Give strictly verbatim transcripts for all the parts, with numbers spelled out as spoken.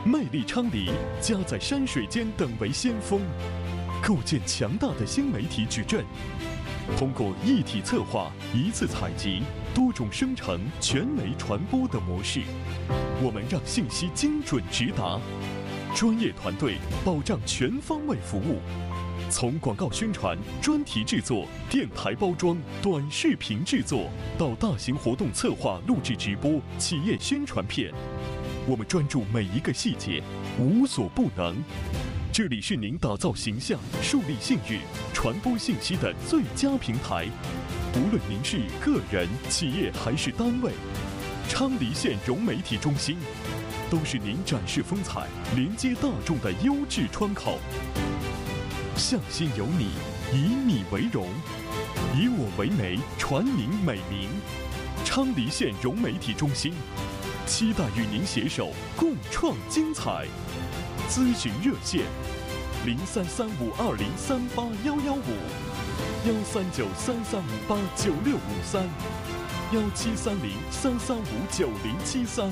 魅力昌黎，家在山水间等为先锋，构建强大的新媒体矩阵。通过一体策划、一次采集、多种生成、全媒传播的模式，我们让信息精准直达，专业团队保障全方位服务。从广告宣传、专题制作、电台包装、短视频制作，到大型活动策划、录制直播、企业宣传片，我们专注每一个细节，无所不能。这里是您打造形象、树立信誉、传播信息的最佳平台。无论您是个人、企业还是单位，昌黎县融媒体中心都是您展示风采、连接大众的优质窗口。向心有你，以你为荣，以我为媒，传您美名。昌黎县融媒体中心，期待与您携手共创精彩。咨询热线：零三三五二零三八幺幺五，幺三九三三五八九六五三，幺七三零三三五九零七三。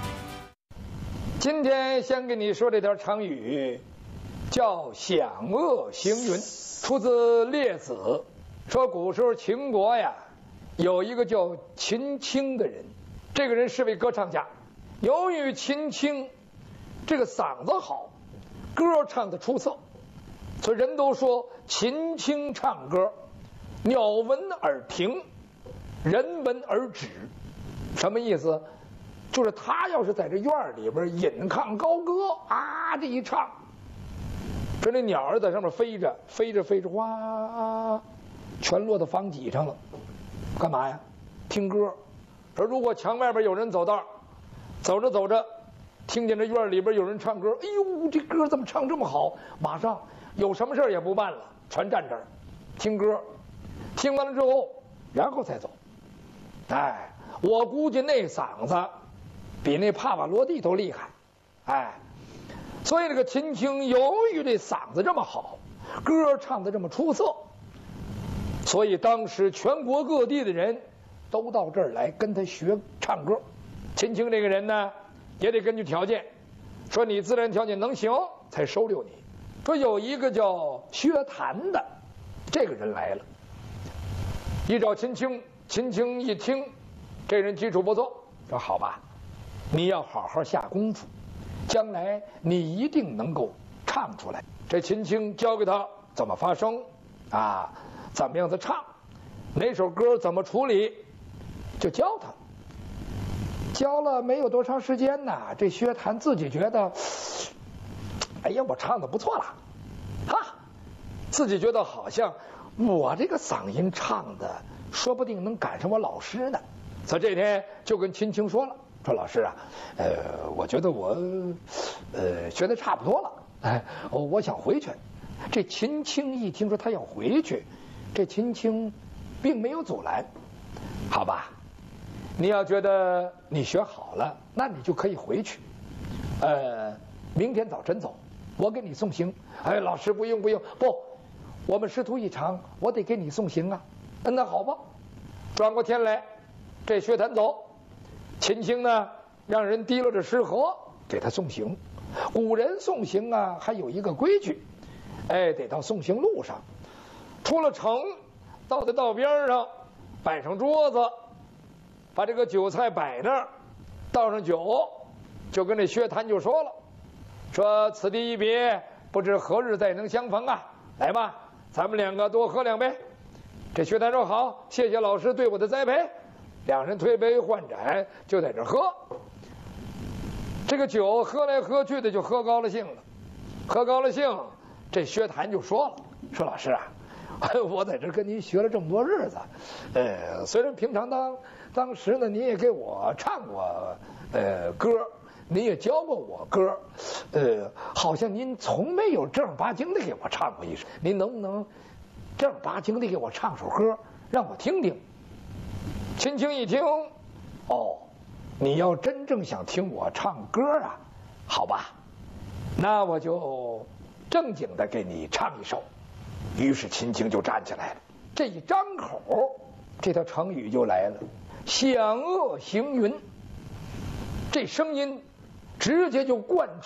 今天先跟你说这条成语，叫享恶行云，出自《列子》，说古时候秦国呀，有一个叫秦青的人，这个人是位歌唱家。由于秦青这个嗓子好，歌唱的出色，所以人都说秦青唱歌，鸟闻而停，人闻而止。什么意思？就是他要是在这院里边引吭高歌啊，这一唱，这那鸟儿在上面飞着，飞着飞着，哇，全落到房脊上了。干嘛呀？听歌。说如果墙外边有人走道，走着走着，听见这院里边有人唱歌，哎呦，这歌怎么唱这么好？马上有什么事也不办了，全站这儿听歌。听完了之后，然后再走。哎，我估计那嗓子比那帕瓦罗蒂都厉害。哎。所以这个秦青由于这嗓子这么好，歌唱得这么出色，所以当时全国各地的人都到这儿来跟他学唱歌。秦青这个人呢，也得根据条件，说你自然条件能行才收留你。说有一个叫薛谭的这个人来了，一找秦青，秦青一听这人基础不错，说好吧，你要好好下功夫，将来你一定能够唱出来。这秦青教给他怎么发声啊，怎么样的唱，哪首歌怎么处理，就教他。教了没有多长时间呢，这薛谭自己觉得，哎呀，我唱的不错了，哈，自己觉得好像我这个嗓音唱的，说不定能赶上我老师呢。所以这天就跟秦青说了。说老师啊，呃，我觉得我，呃，学的差不多了，哎，我想回去。这秦青一听说他要回去，这秦青并没有阻拦。好吧，你要觉得你学好了，那你就可以回去。呃，明天早晨走，我给你送行。哎，老师不用不用，不，我们师徒一场，我得给你送行啊。那好吧，转过天来，这薛谭走。秦青呢，让人提溜着食盒给他送行。古人送行啊，还有一个规矩，哎，得到送行路上，出了城，到在道边上，摆上桌子，把这个酒菜摆那儿，倒上酒，就跟这薛谭就说了，说此地一别，不知何日再能相逢啊！来吧，咱们两个多喝两杯。这薛谭说好，谢谢老师对我的栽培。两人推杯换盏，就在这喝。这个酒喝来喝去的，就喝高了兴了。喝高了兴，这薛谭就说了：“说老师啊，我在这跟您学了这么多日子，呃，虽然平常当当时呢，您也给我唱过呃歌，您也教过我歌，呃，好像您从没有正儿八经的给我唱过一首。您能不能正儿八经的给我唱首歌，让我听听？”秦青一听，哦，你要真正想听我唱歌啊，好吧，那我就正经的给你唱一首。于是秦青就站起来了，这一张口，这条成语就来了，享恶行云。这声音直接就贯